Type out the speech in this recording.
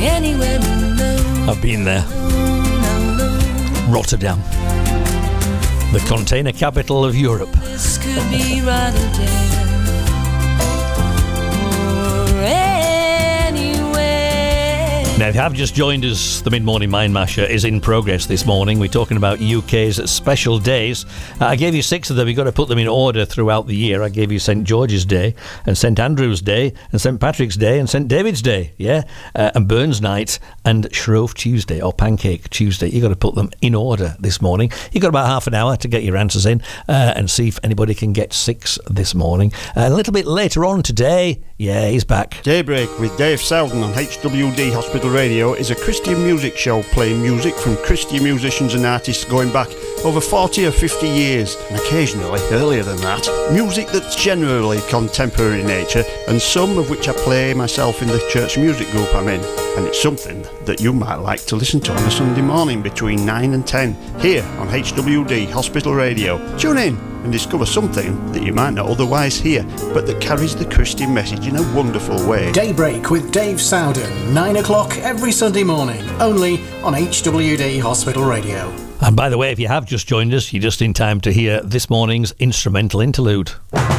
anywhere alone. I've been there. Rotterdam, the container capital of Europe. This could be Rotterdam or anywhere. Now, if you have just joined us, the Mid-Morning Mind Masher is in progress this morning. We're talking about UK's special days. I gave you 6 of them. You've got to put them in order throughout the year. I gave you St George's Day and St Andrew's Day and St Patrick's Day and St David's Day, and Burns Night and Shrove Tuesday or Pancake Tuesday. You've got to put them in order this morning. You've got about half an hour to get your answers in and see if anybody can get 6 this morning. A little bit later on today, he's back. Daybreak with Dave Southern on HWD Hospital Radio is a Christian music show playing music from Christian musicians and artists going back over 40 or 50 years, and occasionally earlier than that. Music that's generally contemporary in nature, and some of which I play myself in the church music group I'm in. And it's something that you might like to listen to on a Sunday morning between 9 and 10 here on HWD Hospital Radio. Tune in and discover something that you might not otherwise hear, but that carries the Christian message in a wonderful way. Daybreak with Dave Southern, 9 o'clock every Sunday morning, only on HWD Hospital Radio. And by the way, if you have just joined us, you're just in time to hear this morning's instrumental interlude.